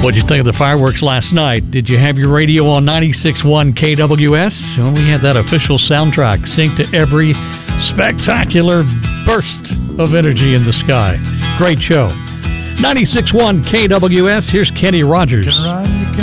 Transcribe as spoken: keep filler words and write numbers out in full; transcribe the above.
What'd you think of the fireworks last night? Did you have your radio on ninety-six point one K W S? Well, we had that official soundtrack synced to every spectacular burst of energy in the sky. Great show. ninety-six point one K W S, here's Kenny Rogers. Can run